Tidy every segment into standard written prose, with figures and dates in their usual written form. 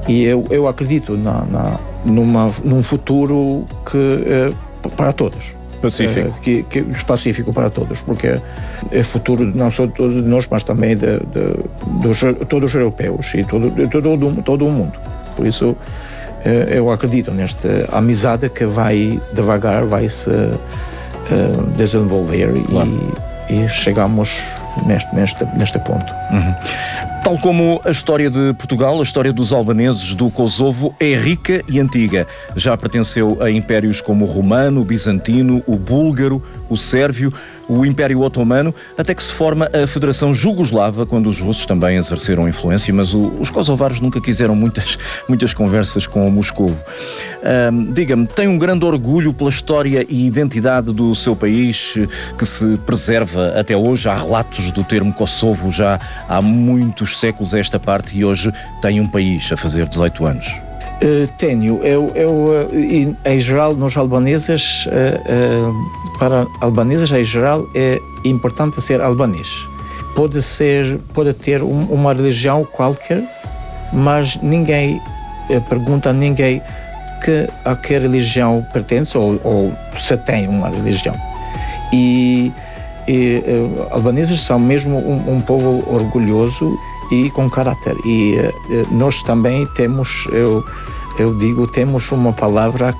E eu acredito num futuro que para todos. Pacífico. Pacífico para todos, porque é futuro não só de nós, mas também de todos os europeus e todo o mundo. Por isso, eu acredito nesta amizade que vai devagar, vai se desenvolver, claro. e chegamos neste ponto. Uhum. Tal como a história de Portugal, a história dos albaneses do Kosovo é rica e antiga. Já pertenceu a impérios como o romano, o bizantino, o búlgaro, o sérvio, o Império Otomano, até que se forma a Federação Jugoslava, quando os russos também exerceram influência, mas os kosovares nunca quiseram muitas conversas com Moscovo. Diga-me, tem um grande orgulho pela história e identidade do seu país, que se preserva até hoje? Há relatos do termo Kosovo já há muitos séculos a esta parte, e hoje tem um país a fazer 18 anos. Tenho. Em geral, nós albaneses, para albaneses em geral, é importante ser albanês. Pode ter uma religião qualquer, mas ninguém pergunta a ninguém a que religião pertence ou se tem uma religião. E albaneses são mesmo um povo orgulhoso e com caráter. E nós também temos, eu digo, temos uma palavra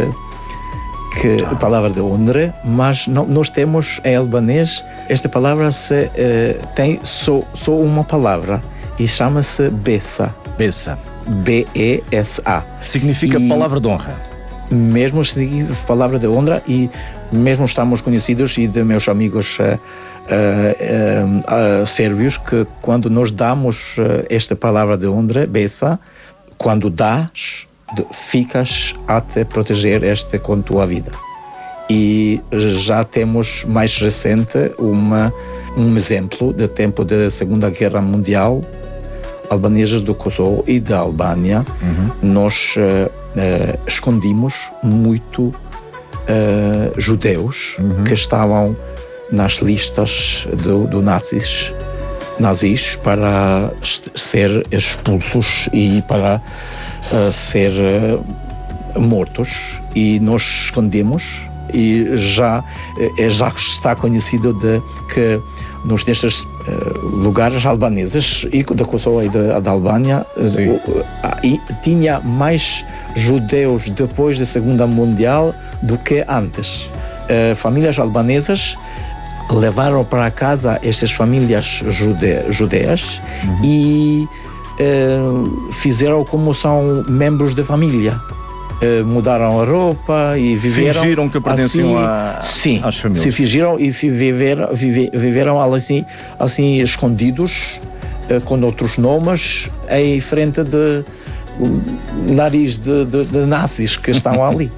palavra de honra, mas nós temos em albanês, esta palavra tem só uma palavra e chama-se Besa. Besa. B-E-S-A. Significa palavra de honra. Mesmo significa palavra de honra, e mesmo estamos conhecidos e de meus amigos sérvios, que quando nós damos esta palavra de honra, Besa, quando dás, ficas a te proteger com tua vida. E já temos mais recente um exemplo do tempo da Segunda Guerra Mundial, albaneses do Kosovo e da Albânia. Nós escondimos muito judeus que estavam nas listas do nazis para ser expulsos e para ser mortos, e nós escondemos, e já está conhecido que nestes lugares albaneses e da Kosovo e da Albânia tinha mais judeus depois da Segunda Mundial do que antes. Famílias albanesas levaram para casa estas famílias judeias e fizeram como são membros da família. Mudaram a roupa e viveram... Fingiram que pertenciam às famílias. Se fingiram e viveram assim escondidos, com outros nomes, em frente de nariz de nazis que estão ali.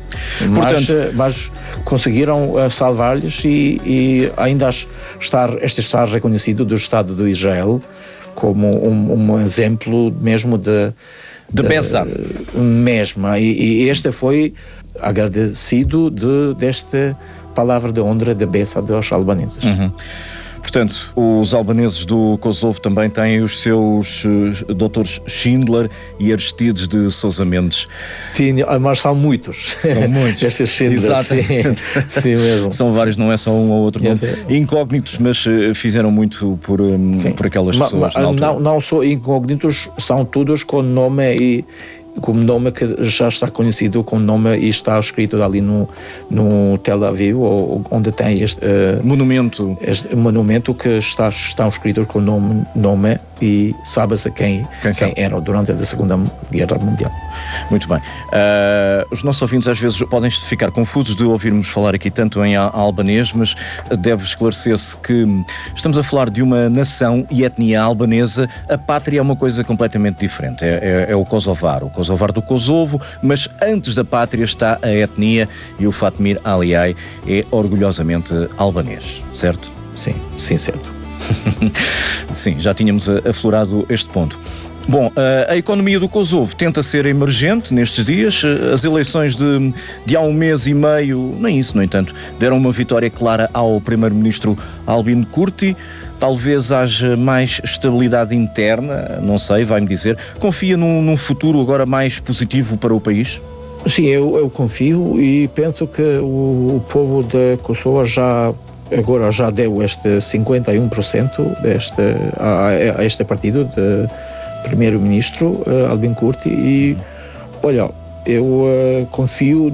Mas conseguiram salvar-lhes, e ainda está reconhecido do Estado de Israel como um exemplo mesmo de Besa. Mesmo. E este foi agradecido desta palavra de honra de Besa dos albaneses. Portanto, os albaneses do Kosovo também têm os seus doutores Schindler e Aristides de Sousa Mendes. Mas são muitos. São muitos. Estes Schindler. Sim, mesmo. São vários, não é só um ou outro nome. Incógnitos, mas fizeram muito por aquelas pessoas na altura. Não só incógnitos, são todos com nome como nome que já está conhecido, com nome, e está escrito ali no Tel Aviv, onde tem este monumento. Este monumento que estão escritos com nome e sabe-se quem era durante a Segunda Guerra Mundial. Muito bem. Os nossos ouvintes às vezes podem ficar confusos de ouvirmos falar aqui tanto em albanês, mas deve esclarecer-se que estamos a falar de uma nação e etnia albanesa. A pátria é uma coisa completamente diferente. É o kosovar do Kosovo, mas antes da pátria está a etnia, e o Fatmir Aliay é orgulhosamente albanês, certo? Sim, certo. Sim, já tínhamos aflorado este ponto. Bom, a economia do Kosovo tenta ser emergente nestes dias. As eleições de há um mês e meio, nem isso, no entanto, deram uma vitória clara ao primeiro-ministro Albin Kurti. talvez haja mais estabilidade interna, não sei, vai-me dizer. Confia num futuro agora mais positivo para o país? Sim, eu confio e penso que o povo de Kosovo agora já deu este 51% a este partido de primeiro-ministro Albin Kurti e olha, eu confio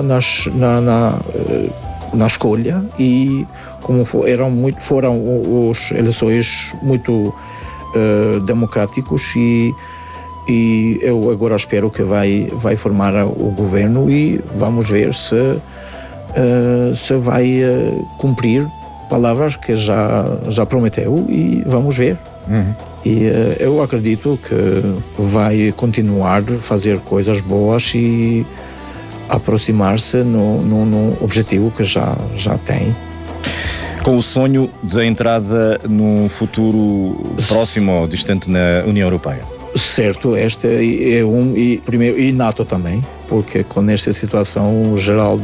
na escolha e como foram as eleições muito democráticos e eu agora espero que vai formar o governo e vamos ver se vai cumprir palavras que já prometeu e vamos ver. E eu acredito que vai continuar a fazer coisas boas e aproximar-se no objetivo que já tem. Com o sonho da entrada num futuro próximo ou distante na União Europeia. Certo, este é e NATO também, porque com esta situação geral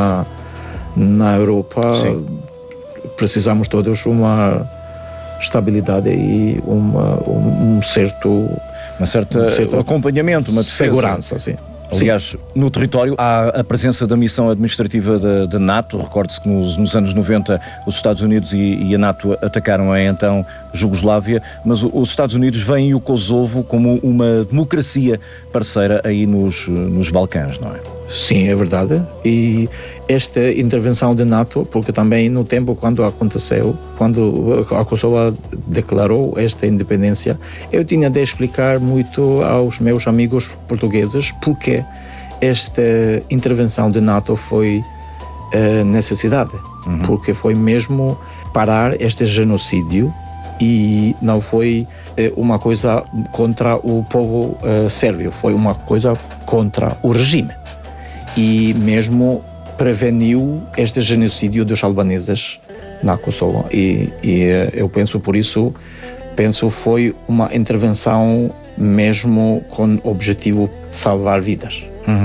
na Europa, sim, precisamos todos uma estabilidade e um certo acompanhamento, uma defesa. Segurança, sim. Aliás, no território há a presença da missão administrativa da NATO. Recorde-se que nos anos 90 os Estados Unidos e a NATO atacaram a então Jugoslávia, mas os Estados Unidos veem o Kosovo como uma democracia parceira aí nos Balcãs, não é? Sim, é verdade. E esta intervenção da NATO, porque também no tempo quando aconteceu, quando a Kosovo declarou esta independência, eu tinha de explicar muito aos meus amigos portugueses porque esta intervenção da NATO foi necessidade, porque foi mesmo parar este genocídio e não foi uma coisa contra o povo sérvio, foi uma coisa contra o regime. E mesmo preveniu este genocídio dos albaneses na Kosovo. E eu penso, por isso, foi uma intervenção mesmo com o objetivo de salvar vidas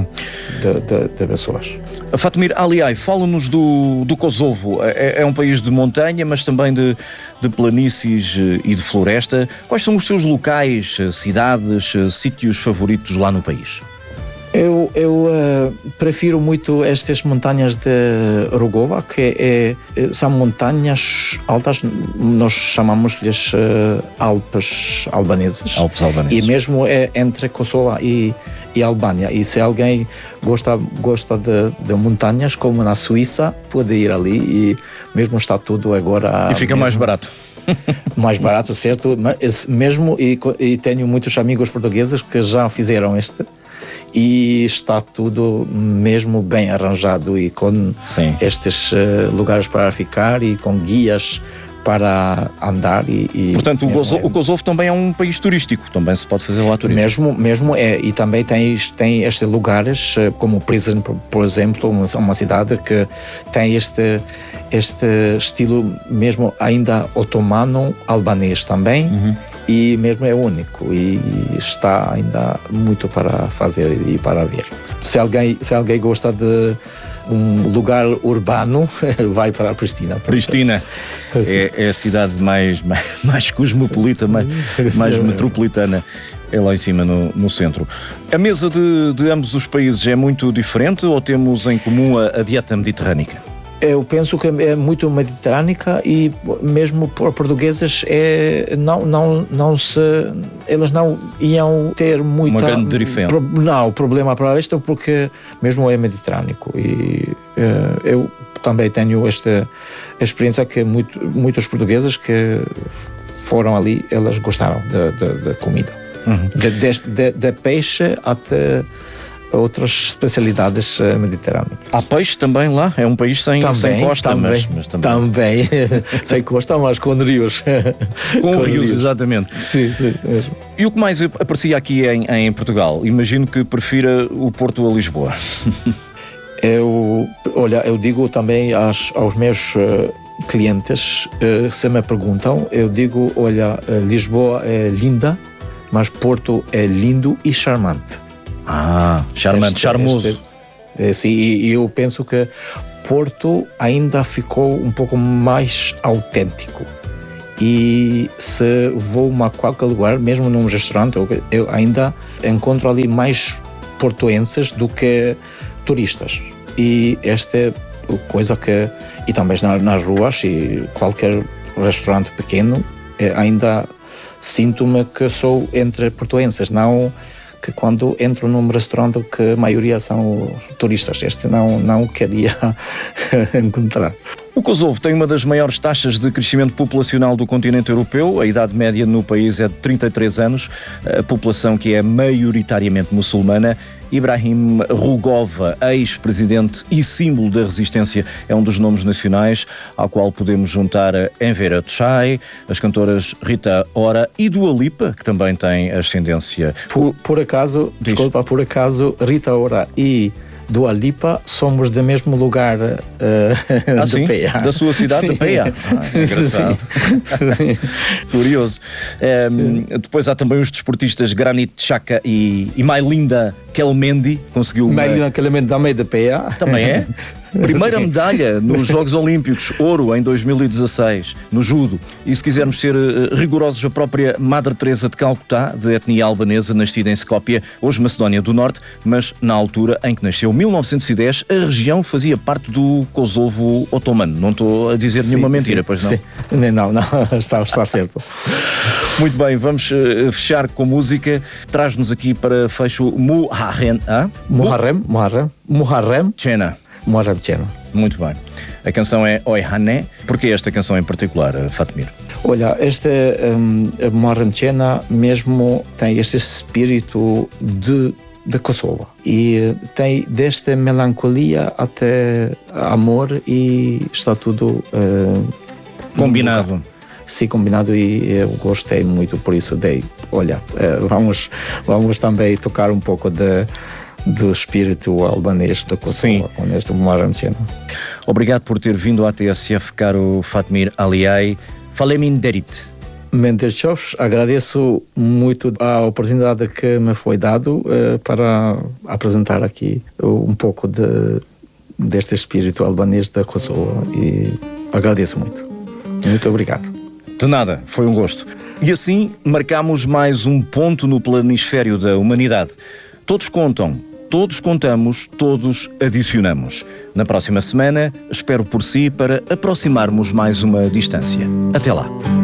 de pessoas. Fatemir Aliay, fala-nos do Kosovo. É um país de montanha, mas também de planícies e de floresta. Quais são os seus locais, cidades, sítios favoritos lá no país? Eu prefiro muito estas montanhas de Rugova, que são montanhas altas, nós chamamos-lhes Alpes albaneses. Alpes albaneses. E mesmo entre Kosovo e Albânia. E se alguém gosta de montanhas, como na Suíça, pode ir ali e mesmo está tudo agora... E fica mais barato. Mais barato, certo? Mas mesmo, e tenho muitos amigos portugueses que já fizeram e está tudo mesmo bem arranjado e com estes lugares para ficar e com guias para andar portanto, o Kosovo também é um país turístico, também se pode fazer lá turismo. Mesmo e também tem estes lugares como Prizren, por exemplo, uma cidade que tem este estilo mesmo ainda otomano albanês também. E mesmo é único e está ainda muito para fazer e para ver. Se alguém gosta de um lugar urbano, vai para Pristina. Pristina é a cidade mais cosmopolita, mais metropolitana. É lá em cima no centro. A mesa de ambos os países é muito diferente ou temos em comum a dieta mediterrânica? Eu penso que é muito mediterrânica e mesmo por portugueses eles não iam ter muita... Uma grande diferença. Problema para isto porque mesmo é mediterrâneo e eu também tenho esta experiência que muitos portugueses que foram ali, elas gostaram da comida. De peixe até outras especialidades mediterrâneas. Há peixe também lá? É um país sem costa, mas também. Sem costa, mas com rios. Com rios, exatamente. Sim, mesmo. E o que mais aparecia aqui em Portugal? Imagino que prefira o Porto a Lisboa. Eu digo também aos meus clientes, se me perguntam, eu digo, Lisboa é linda, mas Porto é lindo e charmante. Charmante, charmoso. Sim, e eu penso que Porto ainda ficou um pouco mais autêntico E se vou a qualquer lugar, mesmo num restaurante, eu ainda encontro ali mais portuenses do que turistas. E esta é coisa que... E também nas ruas e qualquer restaurante pequeno, ainda sinto-me que sou entre portuenses, não que quando entro num restaurante que a maioria são turistas. Este não queria encontrar. O Kosovo tem uma das maiores taxas de crescimento populacional do continente europeu. A idade média no país é de 33 anos, a população que é maioritariamente muçulmana. Ibrahim Rugova, ex-presidente e símbolo da resistência, é um dos nomes nacionais ao qual podemos juntar a Enver Chai, as cantoras Rita Ora e Dua Lipa, que também tem ascendência. Por acaso, Rita Ora e Dua Lipa somos do mesmo lugar de Peia. Da sua cidade, de Peia. Engraçado. Curioso. Depois há também os desportistas Granit Xhaka e Maylinda Kelmendi. Conseguiu Maylinda Kelmendi também de Peia. Também é? Primeira medalha nos Jogos Olímpicos, ouro em 2016, no judo. E se quisermos ser rigorosos, a própria Madre Teresa de Calcutá, de etnia albanesa, nascida em Skopje, hoje Macedónia do Norte, mas na altura em que nasceu, 1910, a região fazia parte do Kosovo otomano. Não estou a dizer nenhuma mentira, pois não? Sim. Não, está certo. Muito bem, vamos fechar com música. Traz-nos aqui para fecho Muharrem. Muharrem Chena. Muharrem Chena. Muito bem. A canção é Oi Hané. Porquê esta canção em particular, Fatmir? Olha, esta Muharrem Chena mesmo tem este espírito de Kosovo e tem desde melancolia até amor e está tudo combinado. Sim, combinado, e eu gostei muito, por isso vamos também tocar um pouco do espírito albanês da Kosovo com este Muharrem Chena. Obrigado por ter vindo à TSF, caro Fatmir Aliay. Falemin derit. Mendes, agradeço muito a oportunidade que me foi dado para apresentar aqui um pouco deste espírito albanês da Kosovo, e agradeço muito. Muito obrigado. De nada, foi um gosto. E assim marcamos mais um ponto no planisfério da humanidade. Todos contam, todos contamos, todos adicionamos. Na próxima semana, espero por si para aproximarmos mais uma distância. Até lá.